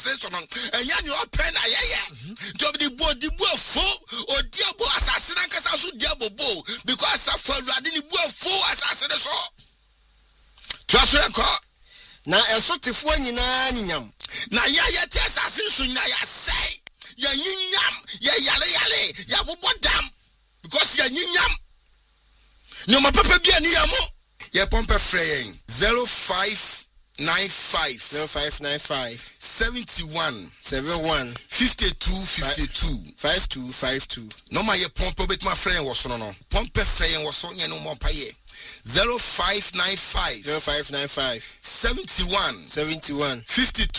so no enya ni open ayeye job the boy fo odiabo asase na nkasa so diabo bo because afa Awurade ni boy fo asase ne so twaso enko na esotefo nyina nyam na ya te asase so nyina ya sei ya nyinyam ya yale ya bobodam because ya nyinyam ni o mapapa bia ni ya mo ye pompe frey 0595 71 52 no ma ye pompe bet ma frey wo so no pompe frey wo so nye no mo paye 0595 71 52